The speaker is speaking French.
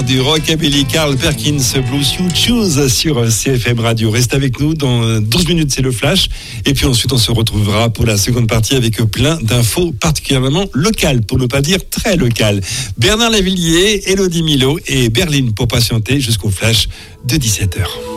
l'heure du rockabilly. Carl Perkins, Blues You Choose sur CFM Radio. Reste avec nous, dans 12 minutes c'est le flash. Et puis ensuite on se retrouvera pour la seconde partie avec plein d'infos particulièrement locales, pour ne pas dire très locales. Bernard Lavillier, Elodie Milo et Berline pour patienter jusqu'au flash de 17h.